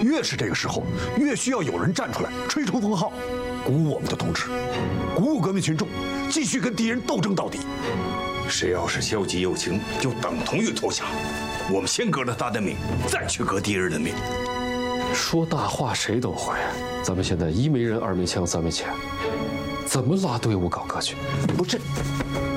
越是这个时候，越需要有人站出来吹冲锋号，鼓舞我们的同志，鼓舞革命群众，继续跟敌人斗争到底。 谁要是消极右倾，就等同于投降。我们先革了他的命，再去革敌人的命。 说大话谁都会，咱们现在一没人，二没枪，三没钱，怎么拉队伍搞革命？ 不是，